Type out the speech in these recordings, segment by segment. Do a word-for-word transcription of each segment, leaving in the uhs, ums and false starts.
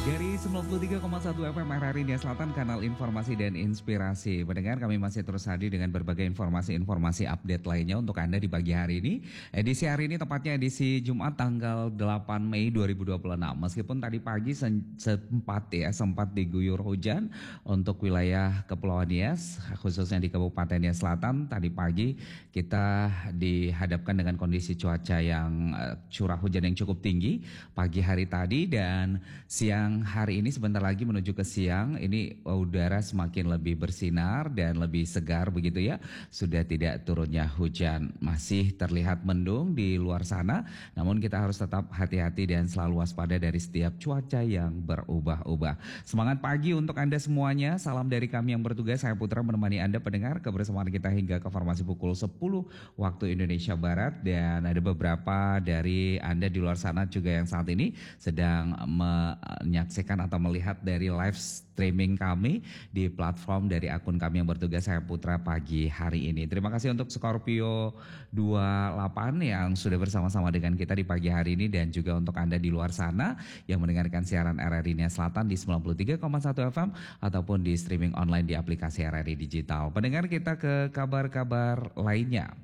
Dari sembilan puluh tiga koma satu F M R R I India Selatan, kanal informasi dan inspirasi. Pendengar, kami masih terus hadir dengan berbagai informasi-informasi update lainnya untuk Anda di pagi hari ini. Edisi hari ini tepatnya edisi Jumat tanggal delapan Mei dua ribu dua puluh enam. Meskipun tadi pagi sempat ya sempat diguyur hujan untuk wilayah Kepulauan Nias, khususnya di Kabupaten Nias Selatan. Tadi pagi kita dihadapkan dengan kondisi cuaca yang uh, curah hujan yang cukup tinggi pagi hari tadi, dan siang hari ini sebentar lagi menuju ke siang ini udara semakin lebih bersinar dan lebih segar begitu ya. Sudah tidak turunnya hujan, masih terlihat mendung di luar sana, namun kita harus tetap hati-hati dan selalu waspada dari setiap cuaca yang berubah-ubah. Semangat pagi untuk Anda semuanya. Salam dari kami yang bertugas. Saya Putra menemani Anda pendengar kebersamaan kita hingga ke formasi pukul sepuluh waktu Indonesia Barat, dan ada beberapa dari Anda di luar sana juga yang saat ini sedang menyaksikan atau melihat dari live streaming kami di platform dari akun kami yang bertugas, Saya Putra, pagi hari ini. Terima kasih untuk Scorpio dua puluh delapan yang sudah bersama-sama dengan kita di pagi hari ini, dan juga untuk Anda di luar sana yang mendengarkan siaran R R I Nias Selatan di sembilan puluh tiga koma satu F M ataupun di streaming online di aplikasi R R I Digital. Pendengar, kita ke kabar-kabar lainnya.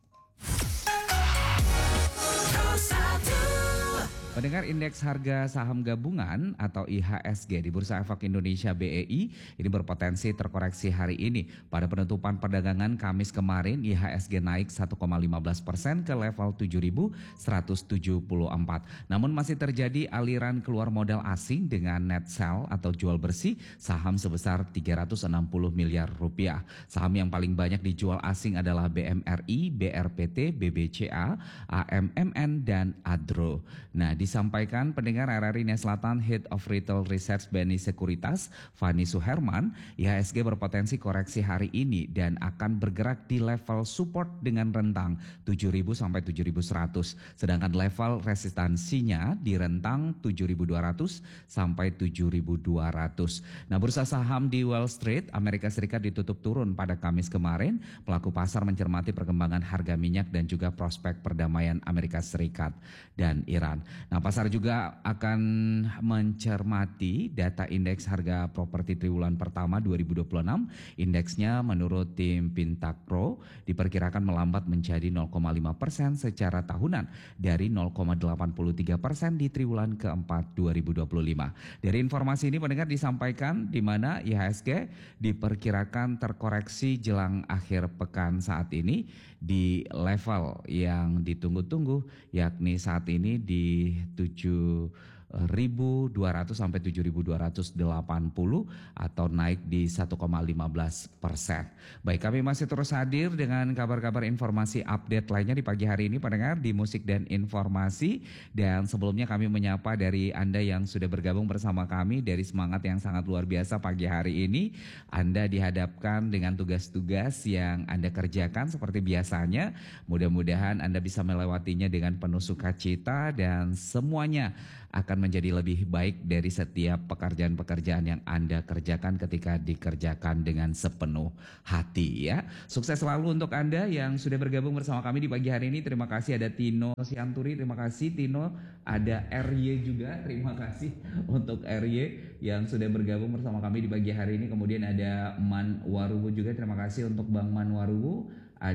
Pendengar, indeks harga saham gabungan atau I H S G di Bursa Efek Indonesia B E I ini berpotensi terkoreksi hari ini. Pada penutupan perdagangan Kamis kemarin, I H S G naik satu koma lima belas persen ke level tujuh ribu seratus tujuh puluh empat. Namun masih terjadi aliran keluar modal asing dengan net sell atau jual bersih saham sebesar tiga ratus enam puluh miliar rupiah. Saham yang paling banyak dijual asing adalah B M R I, B R P T, B B C A, A M M N, dan Adro. Nah, di Disampaikan pendengar R R I Nias Selatan Head of Retail Research Beni Sekuritas Fani Suherman, I H S G berpotensi koreksi hari ini dan akan bergerak di level support dengan rentang tujuh ribu sampai tujuh ribu seratus, sedangkan level resistansinya di rentang tujuh ribu dua ratus sampai tujuh ribu dua ratus. Nah, bursa saham di Wall Street Amerika Serikat ditutup turun pada Kamis kemarin. Pelaku pasar mencermati perkembangan harga minyak dan juga prospek perdamaian Amerika Serikat dan Iran. Nah, pasar juga akan mencermati data indeks harga properti triwulan pertama dua ribu dua puluh enam. Indeksnya menurut tim Pintakro diperkirakan melambat menjadi nol koma lima persen secara tahunan dari nol koma delapan tiga persen di triwulan keempat dua ribu dua puluh lima. Dari informasi ini pendengar disampaikan di mana I H S G diperkirakan terkoreksi jelang akhir pekan saat ini di level yang ditunggu-tunggu, yakni saat ini di tujuh ribu dua ratus sampai tujuh ribu dua ratus delapan puluh atau naik di satu koma lima belas persen. Baik, kami masih terus hadir dengan kabar-kabar informasi update lainnya di pagi hari ini pendengar di musik dan informasi, dan sebelumnya kami menyapa dari Anda yang sudah bergabung bersama kami dari semangat yang sangat luar biasa pagi hari ini. Anda dihadapkan dengan tugas-tugas yang Anda kerjakan seperti biasanya. Mudah-mudahan Anda bisa melewatinya dengan penuh sukacita dan semuanya akan menjadi lebih baik dari setiap pekerjaan-pekerjaan yang Anda kerjakan ketika dikerjakan dengan sepenuh hati ya. Sukses selalu untuk Anda yang sudah bergabung bersama kami di pagi hari ini. Terima kasih ada Tino Sianturi, terima kasih Tino. Ada R Y juga, terima kasih untuk R Y yang sudah bergabung bersama kami di pagi hari ini. Kemudian ada Man Waruwu juga, terima kasih untuk Bang Man Waruwu.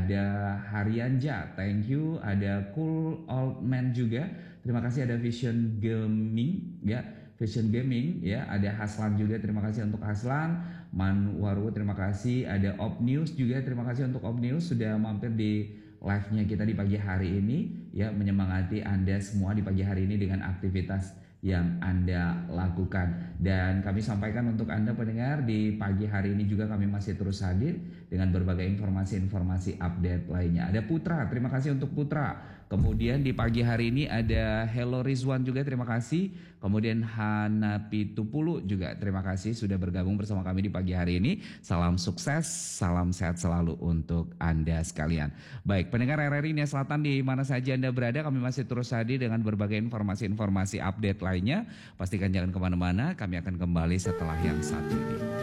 Ada Haryanja, thank you. Ada Cool Old Man juga, terima kasih. Ada Vision Gaming ya, Vision Gaming ya. Ada Haslan juga, terima kasih untuk Haslan. Man Waru, terima kasih. Ada Op News juga, terima kasih untuk Op News sudah mampir di live-nya kita di pagi hari ini ya, menyemangati Anda semua di pagi hari ini dengan aktivitas yang Anda lakukan. Dan kami sampaikan untuk Anda pendengar di pagi hari ini juga kami masih terus hadir dengan berbagai informasi-informasi update lainnya. Ada Putra, terima kasih untuk Putra. Kemudian di pagi hari ini ada Hello Rizwan juga, terima kasih. Kemudian Hanapi Tupulu juga, terima kasih sudah bergabung bersama kami di pagi hari ini. Salam sukses, salam sehat selalu untuk Anda sekalian. Baik, pendengar R R I Nias Selatan di mana saja Anda berada, kami masih terus hadir dengan berbagai informasi-informasi update lainnya. Pastikan jangan kemana-mana, kami akan kembali setelah yang satu ini.